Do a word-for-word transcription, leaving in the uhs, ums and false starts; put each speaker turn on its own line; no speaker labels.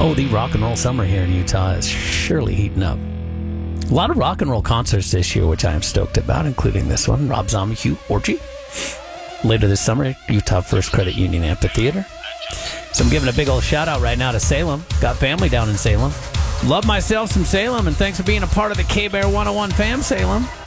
Oh, the rock and roll summer here in Utah is surely heating up. A lot of rock and roll concerts this year, which I am stoked about, including this one, Rob Zombie, Hugh Orgy. Later this summer, Utah First Credit Union Amphitheater. So I'm giving a big old shout out right now to Salem. Got family down in Salem. Love myself some Salem, and thanks for being a part of the K-Bear one oh one fam, Salem.